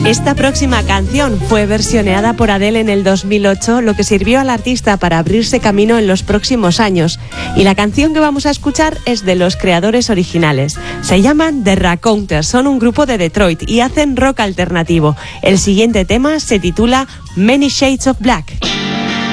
Esta próxima canción fue versioneada por Adele en el 2008, lo que sirvió al artista para abrirse camino en los próximos años. Y la canción que vamos a escuchar es de los creadores originales. Se llaman The Raconteurs, son un grupo de Detroit y hacen rock alternativo. El siguiente tema se titula Many Shades of Black.